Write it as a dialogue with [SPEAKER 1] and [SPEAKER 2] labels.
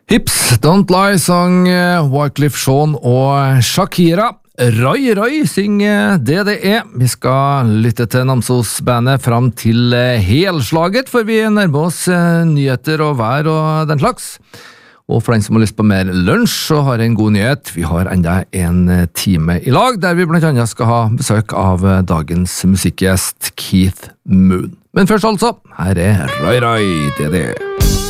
[SPEAKER 1] Hips Don't Lie sang Wyclef Jean og Shakira. Rai Rai synger DDE. Vi skal lytte til Namsos-bandet fram til helslaget, for vi nærmer oss nyheter og vær og den slags. Og for den som har lyst på mer lunsj, så har jeg en god nyhet. Vi har enda en time i lag, der vi blant annet skal ha besøk av dagens musikkgjest Keith Moon. Men først altså, her er Rai Rai DDE.